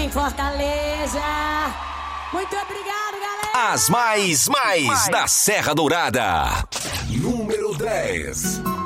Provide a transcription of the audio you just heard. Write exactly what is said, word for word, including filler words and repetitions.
em Fortaleza. Muito obrigado, galera. As mais, mais da Serra Dourada. Número dez.